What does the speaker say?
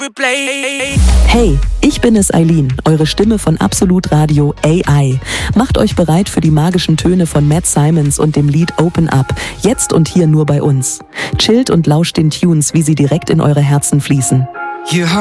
Hey, ich bin es, Eileen, eure Stimme von Absolut Radio AI. Macht euch bereit für die magischen Töne von Matt Simons und dem Lied Open Up, jetzt und hier nur bei uns. Chillt und lauscht den Tunes, wie sie direkt in eure Herzen fließen.